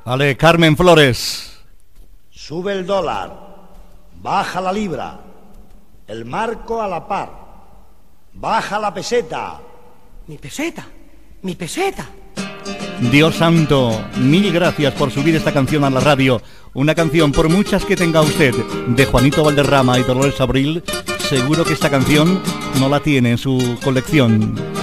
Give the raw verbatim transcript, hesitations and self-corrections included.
Vale, Carmen Flores. Sube el dólar, baja la libra, el marco a la par, baja la peseta. Mi peseta, mi peseta. Dios santo, mil gracias por subir esta canción a la radio. Una canción, por muchas que tenga usted, de Juanito Valderrama y Dolores Abril, seguro que esta canción no la tiene en su colección.